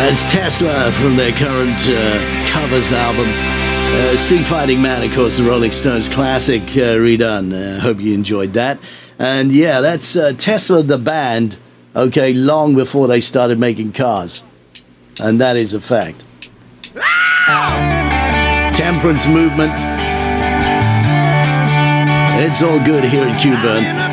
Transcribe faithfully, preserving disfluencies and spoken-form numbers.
That's Tesla from their current uh, covers album. Uh, Street Fighting Man, of course, the Rolling Stones classic uh, redone. I uh, hope you enjoyed that. And yeah, that's uh, Tesla, the band, okay, long before they started making cars. And that is a fact. Temperance movement. It's all good here in Q-Burn.